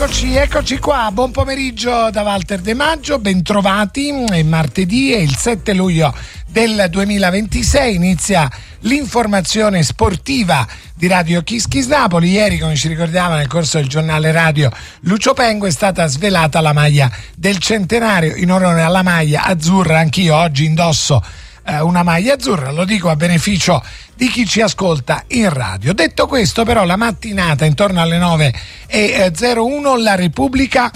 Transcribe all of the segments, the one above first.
Eccoci qua, buon pomeriggio da Walter De Maggio, bentrovati, è martedì, è il 7 luglio del 2026, inizia l'informazione sportiva di Radio Kiss Kiss Napoli. Ieri, come ci ricordava nel corso del giornale radio Lucio Pengo, è stata svelata la maglia del centenario. In onore alla maglia azzurra, anch'io oggi indosso una maglia azzurra, lo dico a beneficio di chi ci ascolta in radio. Detto questo, però, la mattinata intorno alle 9:01 la Repubblica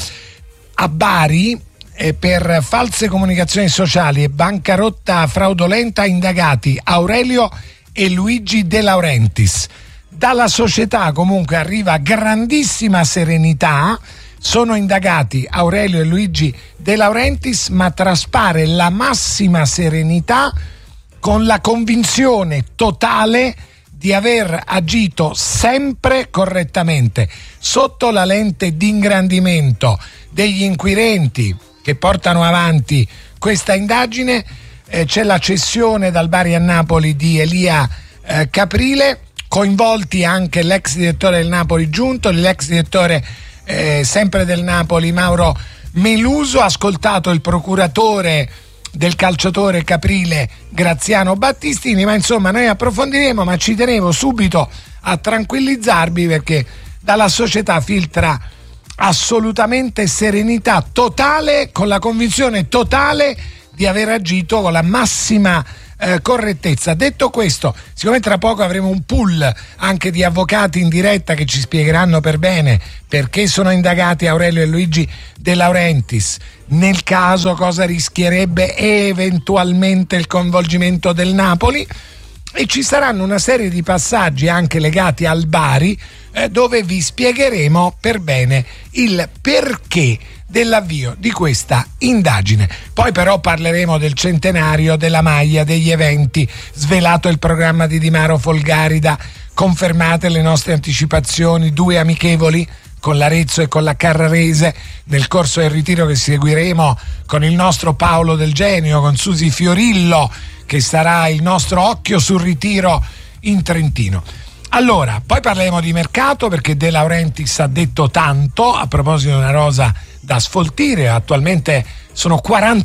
a Bari per false comunicazioni sociali e bancarotta fraudolenta indagati Aurelio e Luigi De Laurentiis. Dalla società comunque arriva grandissima serenità. Sono indagati Aurelio e Luigi De Laurentiis, ma traspare la massima serenità con la convinzione totale di aver agito sempre correttamente. Sotto la lente d'ingrandimento degli inquirenti che portano avanti questa indagine c'è la cessione dal Bari a Napoli di Elia Caprile, coinvolti anche l'ex direttore del Napoli Giunto, l'ex direttore sempre del Napoli Mauro Meluso, ascoltato il procuratore del calciatore Caprile Graziano Battistini. Ma insomma noi approfondiremo, ma ci tenevo subito a tranquillizzarvi perché dalla società filtra assolutamente serenità totale, con la convinzione totale di aver agito con la massima correttezza. Detto questo, siccome tra poco avremo un pool anche di avvocati in diretta che ci spiegheranno per bene perché sono indagati Aurelio e Luigi De Laurentiis, nel caso cosa rischierebbe eventualmente il coinvolgimento del Napoli, e ci saranno una serie di passaggi anche legati al Bari dove vi spiegheremo per bene il perché dell'avvio di questa indagine. Poi però parleremo del centenario, della maglia, degli eventi, svelato il programma di Di Maro Folgarida, confermate le nostre anticipazioni, 2 amichevoli con l'Arezzo e con la Carrarese nel corso del ritiro che seguiremo con il nostro Paolo Del Genio, con Susi Fiorillo che sarà il nostro occhio sul ritiro in Trentino. Allora, poi parleremo di mercato perché De Laurentiis ha detto tanto a proposito di una rosa da sfoltire. Attualmente sono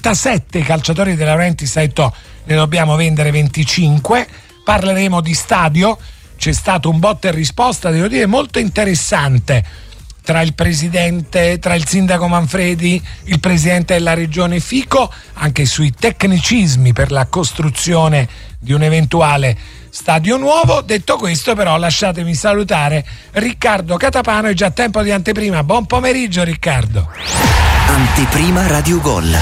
47 i calciatori. De Laurentiis ha detto ne dobbiamo vendere 25. Parleremo di stadio, c'è stato un botta e risposta, devo dire, molto interessante tra il presidente, tra il sindaco Manfredi, il presidente della regione Fico, anche sui tecnicismi per la costruzione di un eventuale stadio nuovo. Detto questo, però, lasciatemi salutare Riccardo Catapano. È già tempo di anteprima. Buon pomeriggio, Riccardo. Anteprima Radio Gol.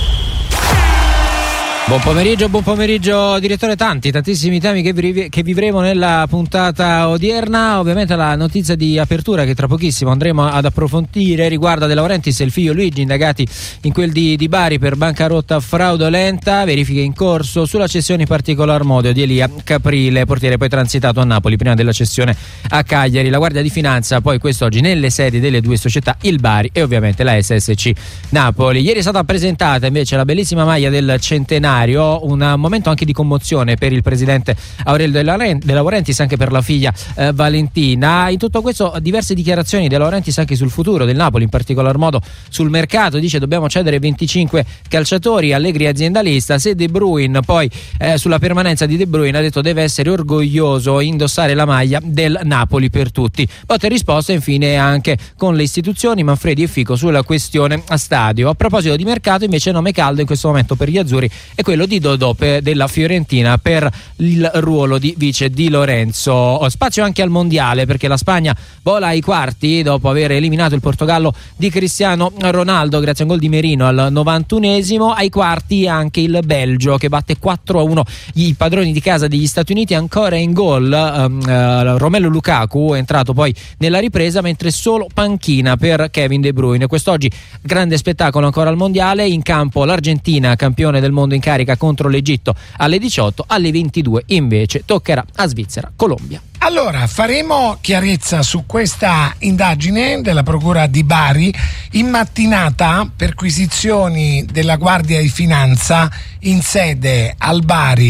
Buon pomeriggio direttore. Tantissimi temi che vivremo nella puntata odierna. Ovviamente la notizia di apertura che tra pochissimo andremo ad approfondire riguarda De Laurentiis e il figlio Luigi, indagati in quel di Bari per bancarotta fraudolenta, verifiche in corso sulla cessione in particolar modo di Elia Caprile, portiere poi transitato a Napoli prima della cessione a Cagliari. La Guardia di Finanza poi quest'oggi nelle sedi delle due società, il Bari e ovviamente la SSC Napoli. Ieri è stata presentata invece la bellissima maglia del centenario, un momento anche di commozione per il presidente Aurelio De Laurentiis, anche per la figlia Valentina. In tutto questo diverse dichiarazioni De Laurentiis anche sul futuro del Napoli, in particolar modo sul mercato. Dice dobbiamo cedere 25 calciatori, Allegri aziendalista. Se De Bruyne poi sulla permanenza di De Bruyne ha detto deve essere orgoglioso indossare la maglia del Napoli per tutti. Botte e risposta infine anche con le istituzioni, Manfredi e Fico, sulla questione a stadio. A proposito di mercato invece nome caldo in questo momento per gli azzurri è quello di Dodò della Fiorentina per il ruolo di vice di Lorenzo. Spazio anche al mondiale perché la Spagna vola ai quarti dopo aver eliminato il Portogallo di Cristiano Ronaldo grazie a un gol di Merino al 91esimo. Ai quarti anche il Belgio che batte 4-1 i padroni di casa degli Stati Uniti. Ancora in gol Romelu Lukaku, è entrato poi nella ripresa, mentre solo panchina per Kevin De Bruyne. Quest'oggi grande spettacolo ancora al mondiale. In campo l'Argentina, campione del mondo in carica contro l'Egitto alle 18, alle 22 invece toccherà a Svizzera-Colombia. Allora, faremo chiarezza su questa indagine della Procura di Bari. In mattinata, perquisizioni della Guardia di Finanza in sede al Bari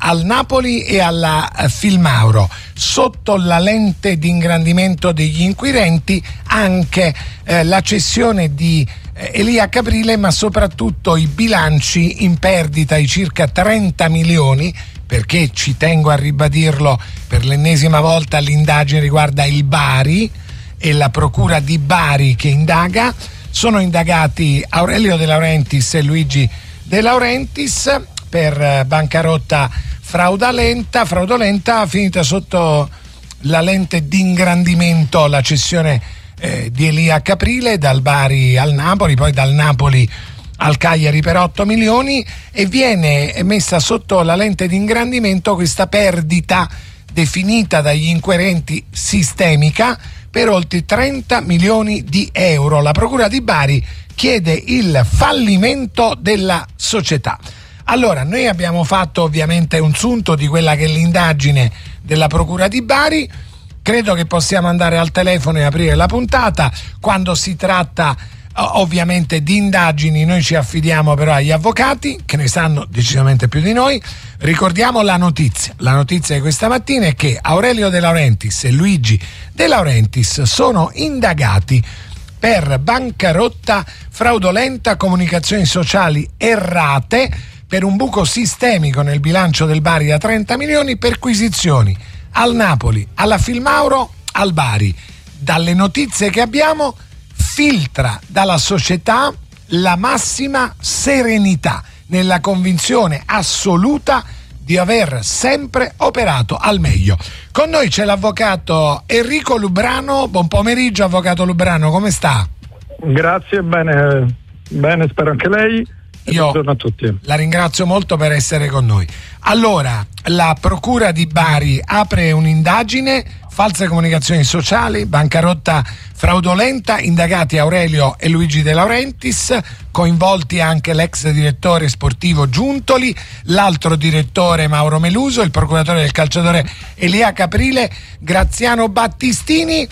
al Napoli e alla Filmauro. Sotto la lente di ingrandimento degli inquirenti anche la cessione di Elia Caprile, ma soprattutto i bilanci in perdita di circa 30 milioni, perché ci tengo a ribadirlo per l'ennesima volta, l'indagine riguarda il Bari e la procura di Bari che indaga. Sono indagati Aurelio De Laurentiis e Luigi De Laurentiis per bancarotta fraudolenta finita sotto la lente di ingrandimento, la cessione di Elia Caprile dal Bari al Napoli, poi dal Napoli al Cagliari per 8 milioni, e viene messa sotto la lente di ingrandimento questa perdita definita dagli inquirenti sistemica per oltre 30 milioni di euro. La procura di Bari chiede il fallimento della società. Allora, noi abbiamo fatto ovviamente un sunto di quella che è l'indagine della procura di Bari. Credo che possiamo andare al telefono e aprire la puntata. Quando si tratta ovviamente di indagini, noi ci affidiamo però agli avvocati che ne sanno decisamente più di noi. Ricordiamo la notizia di questa mattina è che Aurelio De Laurentiis e Luigi De Laurentiis sono indagati per bancarotta fraudolenta, comunicazioni sociali errate, per un buco sistemico nel bilancio del Bari da 30 milioni, perquisizioni al Napoli, alla Filmauro, al Bari. Dalle notizie che abbiamo filtra dalla società la massima serenità, nella convinzione assoluta di aver sempre operato al meglio. Con noi c'è l'avvocato Enrico Lubrano. Buon pomeriggio, avvocato Lubrano, come sta? Grazie, bene, spero anche lei. Buongiorno a tutti. La ringrazio molto per essere con noi. Allora, la procura di Bari apre un'indagine, false comunicazioni sociali, bancarotta fraudolenta, indagati Aurelio e Luigi De Laurentiis, coinvolti anche l'ex direttore sportivo Giuntoli, l'altro direttore Mauro Meluso, il procuratore del calciatore Elia Caprile, Graziano Battistini.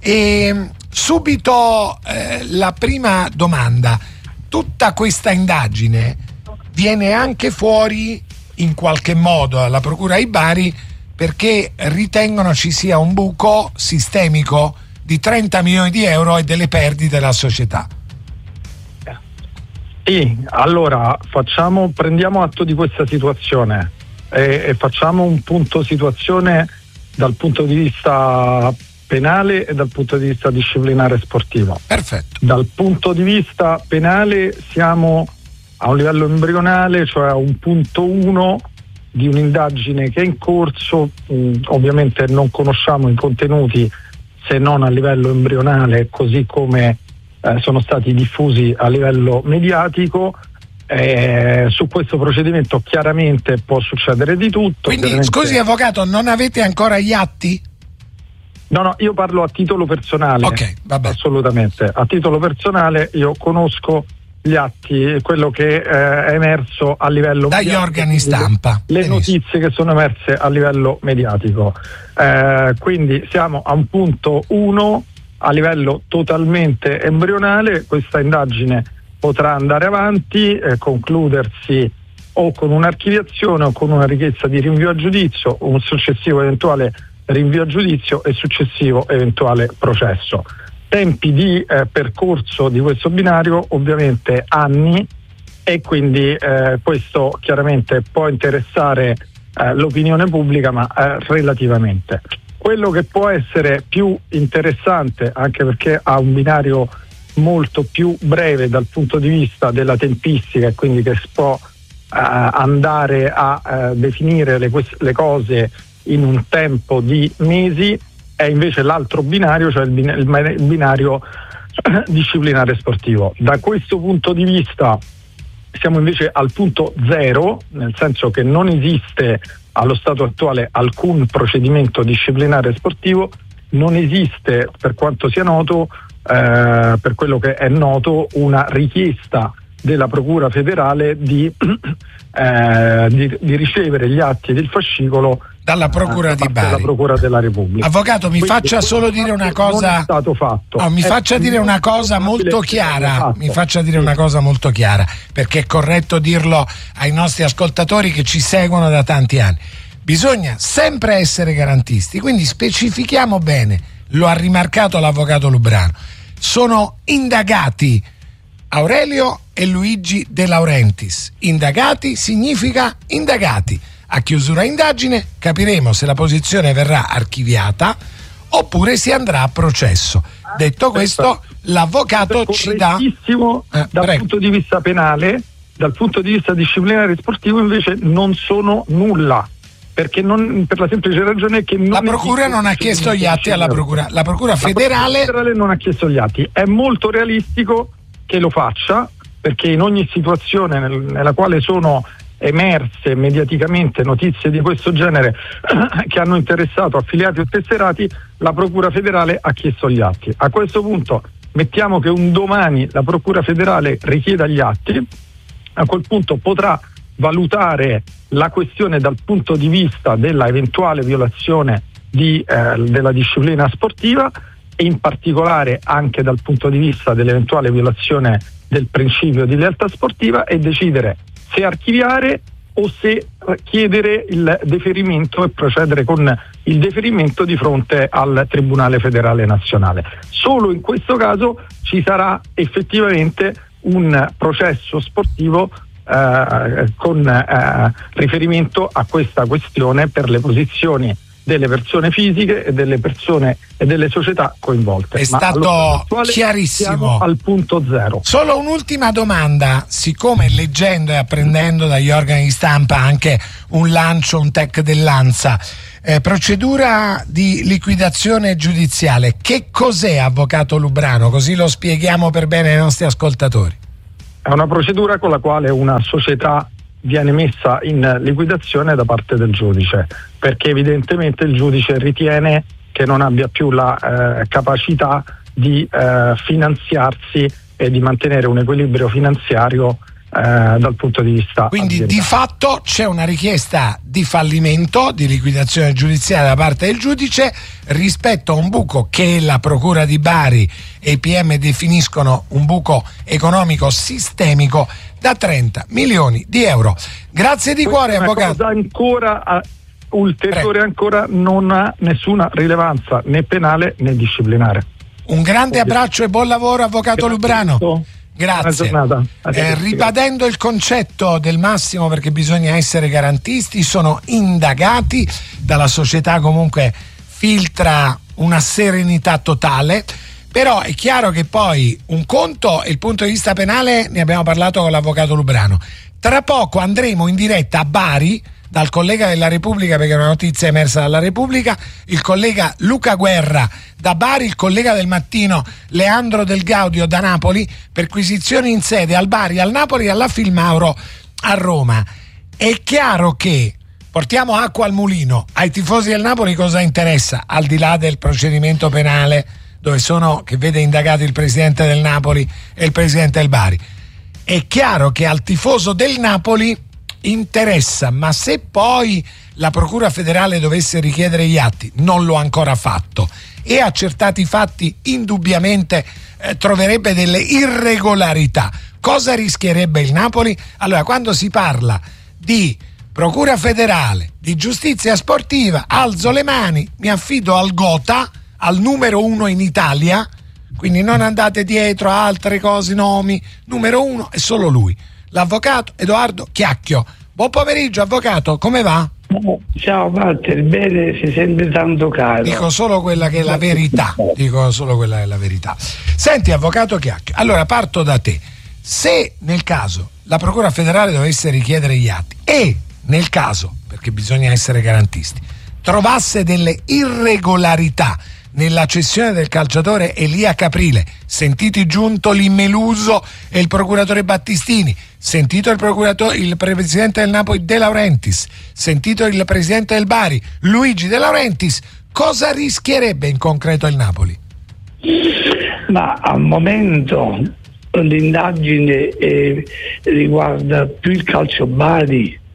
E subito la prima domanda: tutta questa indagine viene anche fuori in qualche modo alla procura di Bari perché ritengono ci sia un buco sistemico di 30 milioni di euro e delle perdite della società. Sì, allora prendiamo atto di questa situazione e facciamo un punto situazione dal punto di vista penale e dal punto di vista disciplinare sportivo. Perfetto. Dal punto di vista penale siamo a un livello embrionale, cioè a un punto 1 di un'indagine che è in corso. Ovviamente non conosciamo i contenuti se non a livello embrionale, così come sono stati diffusi a livello mediatico. Su questo procedimento chiaramente può succedere di tutto. Quindi, scusi avvocato, non avete ancora gli atti? No, io parlo a titolo personale. Ok, vabbè. Assolutamente. A titolo personale io conosco gli atti, quello che è emerso a livello dagli mediatico, organi stampa. le notizie che sono emerse a livello mediatico. Quindi siamo a un punto 1 a livello totalmente embrionale. Questa indagine potrà andare avanti, concludersi o con un'archiviazione o con una richiesta di rinvio a giudizio, un successivo eventuale rinvio a giudizio e successivo eventuale processo. Tempi di percorso di questo binario ovviamente anni, e quindi questo chiaramente può interessare l'opinione pubblica, ma relativamente. Quello che può essere più interessante, anche perché ha un binario molto più breve dal punto di vista della tempistica e quindi che può andare a definire le cose in un tempo di mesi, è invece l'altro binario, cioè il binario disciplinare sportivo. Da questo punto di vista siamo invece al punto 0, nel senso che non esiste allo stato attuale alcun procedimento disciplinare sportivo, non esiste, per quanto sia noto, per quello che è noto, una richiesta della Procura federale di ricevere gli atti del fascicolo dalla Procura di Bari. Dalla Procura della Repubblica. Avvocato, mi faccia solo dire una cosa. Non è stato fatto. No, mi faccia dire una cosa molto chiara. Mi faccia dire una cosa molto chiara, perché è corretto dirlo ai nostri ascoltatori che ci seguono da tanti anni. Bisogna sempre essere garantisti, quindi specifichiamo bene. Lo ha rimarcato l'avvocato Lubrano. Sono indagati Aurelio e Luigi De Laurentiis. Indagati significa indagati. A chiusura indagine capiremo se la posizione verrà archiviata oppure si andrà a processo. Detto questo, l'avvocato ci dà dal punto di vista penale, dal punto di vista disciplinare e sportivo invece non sono nulla, perché per la semplice ragione che la procura non ha chiesto gli atti alla procura. La procura federale non ha chiesto gli atti. È molto realistico che lo faccia, perché in ogni situazione nella quale sono emerse mediaticamente notizie di questo genere che hanno interessato affiliati o tesserati, la Procura federale ha chiesto gli atti. A questo punto mettiamo che un domani la Procura federale richieda gli atti, a quel punto potrà valutare la questione dal punto di vista della eventuale violazione della disciplina sportiva e in particolare anche dal punto di vista dell'eventuale violazione del principio di lealtà sportiva e decidere se archiviare o se chiedere il deferimento e procedere con il deferimento di fronte al Tribunale Federale Nazionale. Solo in questo caso ci sarà effettivamente un processo sportivo con riferimento a questa questione per le posizioni delle persone fisiche e delle persone e delle società coinvolte. È stato chiarissimo. Siamo al punto zero. Solo un'ultima domanda, siccome leggendo e apprendendo dagli organi di stampa anche un lancio, un tech dell'ANSA, procedura di liquidazione giudiziale, che cos'è, avvocato Lubrano? Così lo spieghiamo per bene ai nostri ascoltatori. È una procedura con la quale una società viene messa in liquidazione da parte del giudice, perché evidentemente il giudice ritiene che non abbia più la capacità di finanziarsi e di mantenere un equilibrio finanziario dal punto di vista quindi aziendale. Di fatto c'è una richiesta di fallimento, di liquidazione giudiziaria da parte del giudice rispetto a un buco che la Procura di Bari e i PM definiscono un buco economico sistemico da 30 milioni di euro. Grazie di cuore, avvocato. Cosa ancora ulteriore ancora non ha nessuna rilevanza né penale né disciplinare. Un grande abbraccio e buon lavoro, avvocato Lubrano. Grazie. Ribadendo il concetto del massimo, perché bisogna essere garantisti, sono indagati dalla società, comunque filtra una serenità totale, però è chiaro che poi un conto è il punto di vista penale, ne abbiamo parlato con l'avvocato Lubrano. Tra poco andremo in diretta a Bari dal collega della Repubblica, perché è una notizia emersa dalla Repubblica, il collega Luca Guerra da Bari, il collega del mattino Leandro Del Gaudio da Napoli, perquisizioni in sede al Bari, al Napoli e alla Filmauro a Roma. È chiaro che portiamo acqua al mulino. Ai tifosi del Napoli cosa interessa, al di là del procedimento penale che vede indagati il presidente del Napoli e il presidente del Bari? È chiaro che al tifoso del Napoli interessa, ma se poi la Procura federale dovesse richiedere gli atti, non lo ha ancora fatto, e accertati i fatti indubbiamente troverebbe delle irregolarità. Cosa rischierebbe il Napoli? Allora, quando si parla di Procura federale, di giustizia sportiva, alzo le mani, mi affido al Gotha, al numero 1 in Italia, quindi non andate dietro a altre cose, nomi, numero 1 è solo lui, l'avvocato Edoardo Chiacchio. Buon pomeriggio, avvocato, come va? Ciao Walter, bene, si sente tanto caro. Dico solo quella che è la verità. Senti, avvocato Chiacchio, allora parto da te. Se nel caso la Procura federale dovesse richiedere gli atti e nel caso, perché bisogna essere garantisti, trovasse delle irregolarità nella cessione del calciatore Elia Caprile, sentiti Giuntoli, Meluso e il procuratore Battistini, sentito il presidente del Napoli De Laurentiis, sentito il presidente del Bari Luigi De Laurentiis, cosa rischierebbe in concreto il Napoli? Ma al momento l'indagine riguarda più il calcio Bari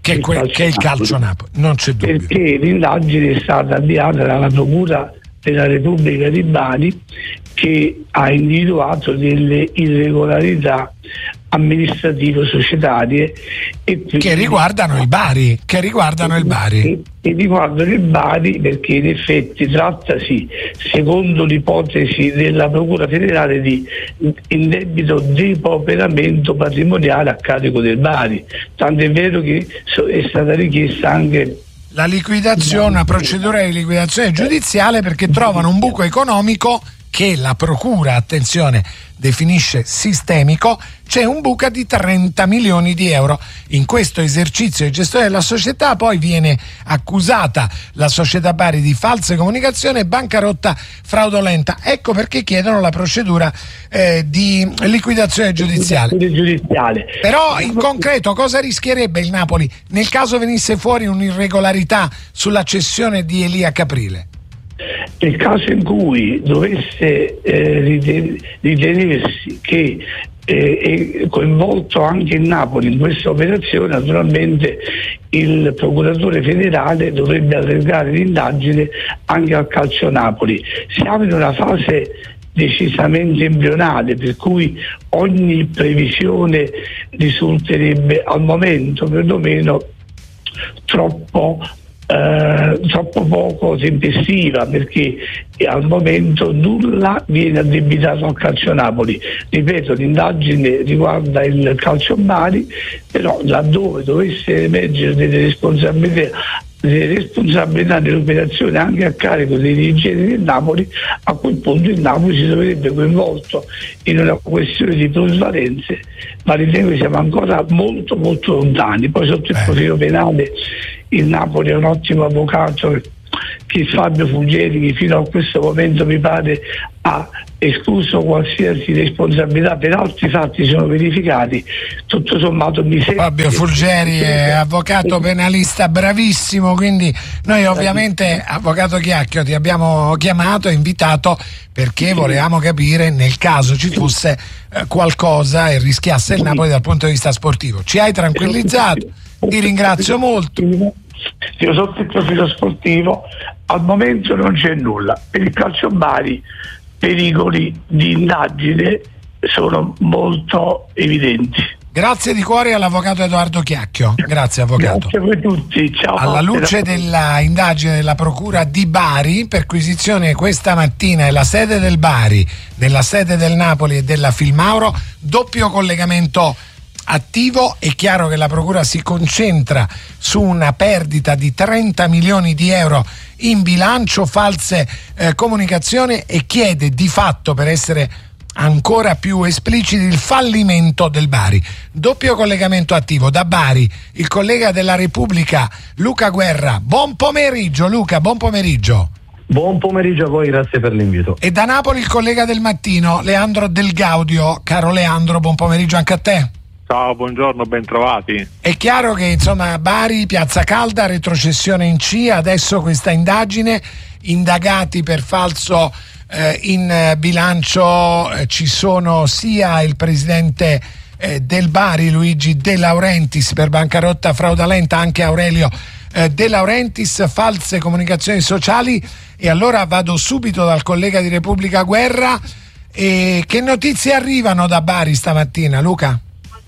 che è il calcio Napoli, non c'è dubbio. Perché l'indagine è stata avviata dalla Procura della Repubblica di Bari, che ha individuato delle irregolarità amministrativo-societarie che riguardano il Bari, e riguardano il Bari, perché in effetti trattasi, secondo l'ipotesi della Procura federale, di indebito depauperamento patrimoniale a carico del Bari, tanto è vero che è stata richiesta anche la liquidazione, una procedura di liquidazione giudiziale, perché trovano un buco economico che la Procura, attenzione, definisce sistemico. C'è un buco di 30 milioni di euro in questo esercizio di gestione della società. Poi viene accusata la società Bari di false comunicazioni e bancarotta fraudolenta. Ecco perché chiedono la procedura di liquidazione giudiziale. Però in concreto cosa rischierebbe il Napoli nel caso venisse fuori un'irregolarità sulla cessione di Elia Caprile? Nel caso in cui dovesse ritenersi che è coinvolto anche il Napoli in questa operazione, naturalmente il procuratore federale dovrebbe allargare l'indagine anche al calcio Napoli. Siamo in una fase decisamente embrionale, per cui ogni previsione risulterebbe al momento perlomeno troppo poco tempestiva, perché al momento nulla viene addebitato al calcio Napoli. Ripeto, l'indagine riguarda il calcio Bari, però laddove dovesse emergere delle responsabilità dell'operazione anche a carico dei dirigenti del Napoli, a quel punto il Napoli si dovrebbe coinvolto in una questione di plusvalenze, ma ritengo che siamo ancora molto molto lontani. Poi sotto il profilo penale il Napoli è un ottimo avvocato, che Fabio Fulgieri, che fino a questo momento mi pare ha escluso qualsiasi responsabilità per altri fatti sono verificati. Tutto sommato mi sembra Fabio Fulgieri è avvocato penalista bravissimo, quindi noi ovviamente, avvocato Chiacchio, ti abbiamo chiamato e invitato perché volevamo capire nel caso ci fosse qualcosa e rischiasse il Napoli dal punto di vista sportivo. Ci hai tranquillizzato, ti ringrazio molto. Io sotto il profilo sportivo al momento non c'è nulla. Per il calcio Bari pericoli di indagine sono molto evidenti. Grazie di cuore all'avvocato Edoardo Chiacchio. Grazie avvocato. Grazie a voi tutti. Ciao. Alla luce della indagine della Procura di Bari, perquisizione questa mattina nella sede del Bari, nella sede del Napoli e della Filmauro, doppio collegamento attivo. È chiaro che la Procura si concentra su una perdita di 30 milioni di euro in bilancio, false comunicazioni, e chiede di fatto, per essere ancora più espliciti, il fallimento del Bari. Doppio collegamento attivo da Bari, il collega della Repubblica Luca Guerra. Buon pomeriggio Luca, buon pomeriggio. Buon pomeriggio a voi, grazie per l'invito. E da Napoli il collega del mattino Leandro Del Gaudio. Caro Leandro, buon pomeriggio anche a te. Ciao, buongiorno, ben trovati. È chiaro che insomma Bari, Piazza Calda, retrocessione in C, adesso questa indagine, indagati per falso in bilancio ci sono sia il presidente del Bari Luigi De Laurentiis per bancarotta fraudolenta, anche Aurelio De Laurentiis, false comunicazioni sociali. E allora vado subito dal collega di Repubblica Guerra. Che notizie arrivano da Bari stamattina, Luca?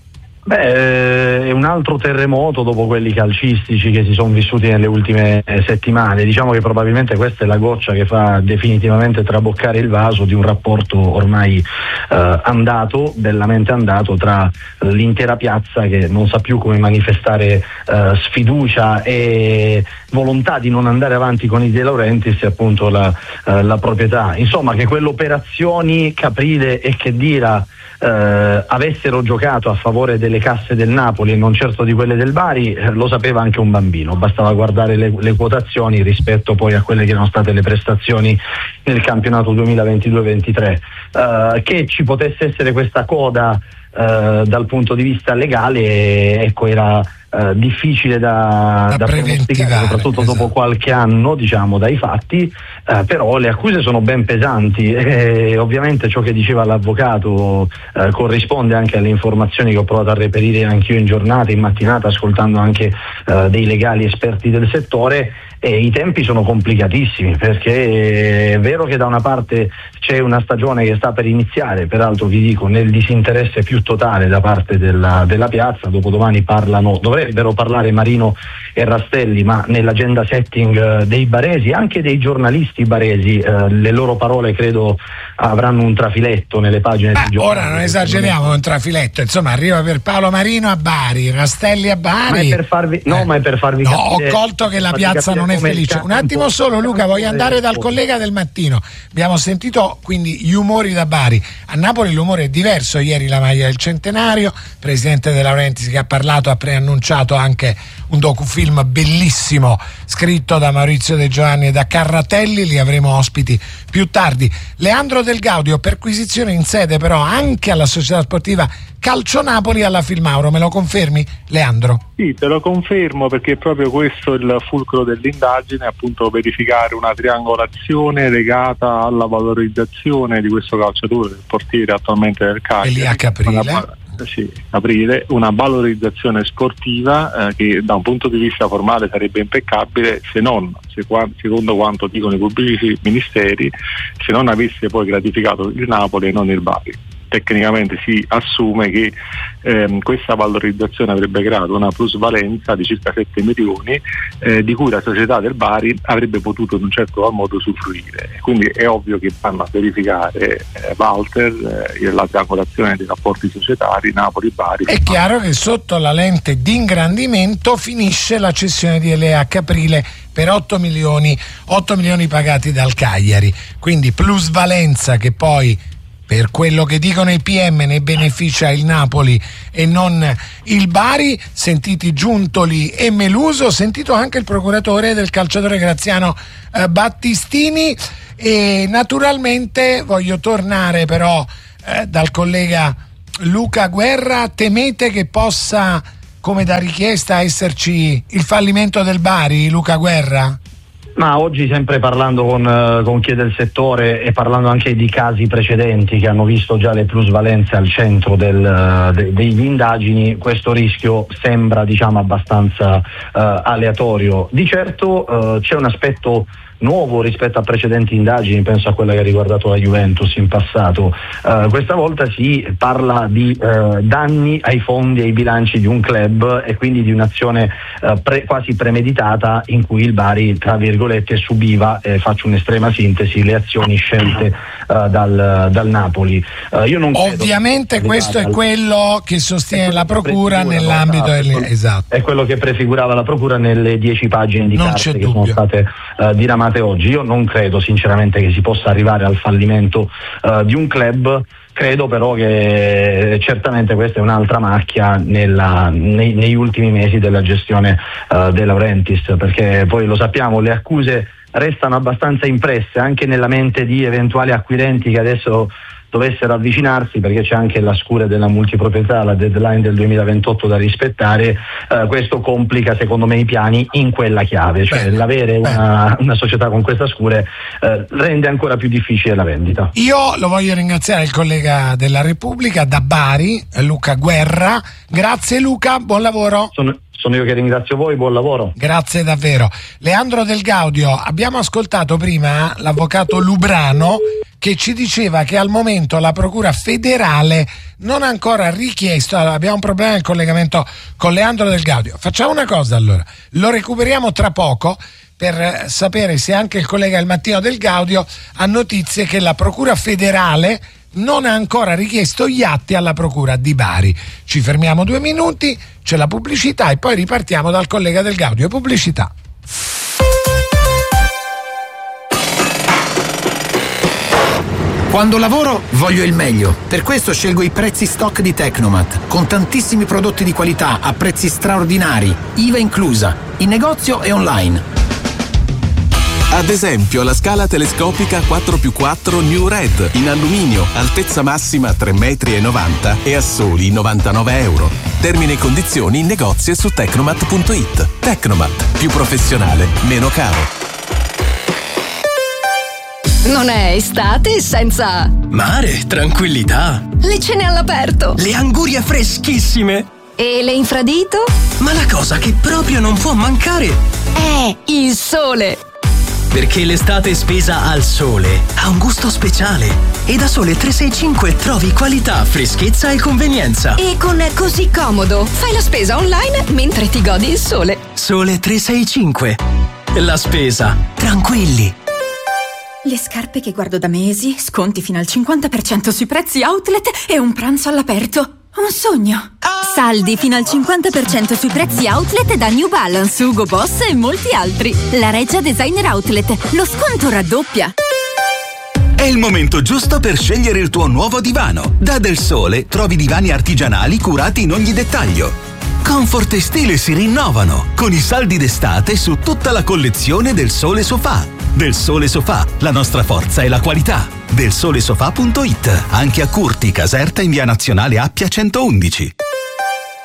È un altro terremoto dopo quelli calcistici che si sono vissuti nelle ultime settimane. Diciamo che probabilmente questa è la goccia che fa definitivamente traboccare il vaso di un rapporto ormai andato, bellamente andato, tra l'intera piazza, che non sa più come manifestare sfiducia e volontà di non andare avanti con i De Laurentiis, e appunto la proprietà. Insomma, che quelle operazioni Caprile e Khedira avessero giocato a favore delle casse del Napoli e non certo di quelle del Bari, lo sapeva anche un bambino, bastava guardare le quotazioni rispetto poi a quelle che erano state le prestazioni nel campionato 2022-23. Che ci potesse essere questa coda dal punto di vista legale, ecco, era difficile da pronosticare, soprattutto dopo qualche anno, diciamo, dai fatti, però le accuse sono ben pesanti e ovviamente ciò che diceva l'avvocato corrisponde anche alle informazioni che ho provato a reperire anch'io in giornata, in mattinata, ascoltando anche dei legali esperti del settore. E i tempi sono complicatissimi, perché è vero che da una parte c'è una stagione che sta per iniziare, peraltro vi dico nel disinteresse più totale da parte della piazza. Dopodomani dovrebbero parlare Marino e Rastelli, ma nell'agenda setting dei baresi, anche dei giornalisti baresi, le loro parole credo avranno un trafiletto nelle pagine di giornali. Ora non esageriamo, un trafiletto, insomma arriva per Paolo Marino a Bari, Rastelli a Bari. Ma è per farvi capire. Ho colto che la piazza non è felice. Un attimo solo, Luca, voglio andare dal collega del mattino. Abbiamo sentito quindi gli umori da Bari. A Napoli l'umore è diverso. Ieri la maglia del centenario, presidente De Laurentiis che ha parlato, ha preannunciato anche un docufilm bellissimo scritto da Maurizio De Giovanni e da Carratelli, li avremo ospiti più tardi. Leandro Del Gaudio, perquisizione in sede però anche alla società sportiva Calcio Napoli alla Filmauro, me lo confermi, Leandro? Sì, te lo confermo, perché è proprio questo il fulcro dell'indagine, appunto verificare una triangolazione legata alla valorizzazione di questo calciatore, il portiere attualmente del Cagliari, Elia Caprile. Caprile, una valorizzazione sportiva che da un punto di vista formale sarebbe impeccabile, se non, secondo quanto dicono i pubblici ministeri, se non avesse poi gratificato il Napoli e non il Bari. Tecnicamente si assume che questa valorizzazione avrebbe creato una plusvalenza di circa 7 milioni di cui la società del Bari avrebbe potuto in un certo qual modo usufruire. Quindi è ovvio che vanno a verificare Walter la triangolazione dei rapporti societari Napoli-Bari. È chiaro che sotto la lente di ingrandimento finisce la cessione di Elia Caprile per 8 milioni pagati dal Cagliari, quindi plusvalenza che poi, per quello che dicono i PM, ne beneficia il Napoli e non il Bari. Sentiti Giuntoli e Meluso, sentito anche il procuratore del calciatore Graziano Battistini. E naturalmente voglio tornare però dal collega Luca Guerra. Temete che possa, come da richiesta, esserci il fallimento del Bari, Luca Guerra? Ma oggi, sempre parlando con chi è del settore e parlando anche di casi precedenti che hanno visto già le plusvalenze al centro degli indagini, questo rischio sembra, diciamo, abbastanza aleatorio. Di certo c'è un aspetto nuovo rispetto a precedenti indagini, penso a quella che ha riguardato la Juventus in passato. Questa volta si parla di danni ai fondi e ai bilanci di un club e quindi di un'azione quasi premeditata in cui il Bari, tra virgolette, subiva, faccio un'estrema sintesi, le azioni scelte dal Napoli. Io non ovviamente questo è quello che sostiene la procura nell'ambito esatto. È quello che prefigurava la procura nelle 10 pagine di carte che sono state diramate oggi. Io non credo sinceramente che si possa arrivare al fallimento di un club. Credo però che certamente questa è un'altra macchia negli ultimi mesi della gestione De Laurentiis, perché poi lo sappiamo, le accuse restano abbastanza impresse anche nella mente di eventuali acquirenti che adesso dovessero avvicinarsi, perché c'è anche la scure della multiproprietà, la deadline del 2028 da rispettare. Questo complica secondo me i piani in quella chiave, cioè l'avere una società con questa scure rende ancora più difficile la vendita. Io lo voglio ringraziare il collega della Repubblica da Bari, Luca Guerra. Grazie Luca, buon lavoro. Sono io che ringrazio voi, buon lavoro. Grazie davvero. Leandro Del Gaudio, abbiamo ascoltato prima l'avvocato Lubrano che ci diceva che al momento la Procura federale non ha ancora richiesto. Allora, abbiamo un problema nel collegamento con Leandro Del Gaudio. Facciamo una cosa allora, lo recuperiamo tra poco per sapere se anche il collega del mattino Del Gaudio ha notizie che la Procura federale non ha ancora richiesto gli atti alla Procura di Bari. Ci fermiamo 2 minuti, c'è la pubblicità e poi ripartiamo dal collega Del Gaudio. Pubblicità. Quando lavoro voglio il meglio, per questo scelgo i prezzi stock di Tecnomat, con tantissimi prodotti di qualità a prezzi straordinari, IVA inclusa, in negozio e online. Ad esempio la scala telescopica 4x4 New Red in alluminio, altezza massima 3,90 m e a soli €99. Termini e condizioni in negozio e su Tecnomat.it. Tecnomat, più professionale, meno caro. Non è estate senza mare, tranquillità, le cene all'aperto, le angurie freschissime e le infradito? Ma la cosa che proprio non può mancare è il sole. Perché l'estate spesa al sole ha un gusto speciale e da Sole 365 trovi qualità, freschezza e convenienza. E con Così Comodo fai la spesa online mentre ti godi il sole. Sole 365. La spesa tranquilli. Le scarpe che guardo da mesi, sconti fino al 50% sui prezzi outlet e un pranzo all'aperto. Un sogno. Saldi fino al 50% sui prezzi outlet da New Balance, Hugo Boss e molti altri. La Reggia Designer Outlet. Lo sconto raddoppia. È il momento giusto per scegliere il tuo nuovo divano. Da Del Sole trovi divani artigianali curati in ogni dettaglio. Comfort e stile si rinnovano con i saldi d'estate su tutta la collezione Del Sole Sofà. Del Sole Sofà, la nostra forza è la qualità. DelSoleSofà.it, anche a Curti, Caserta in via Nazionale Appia 111.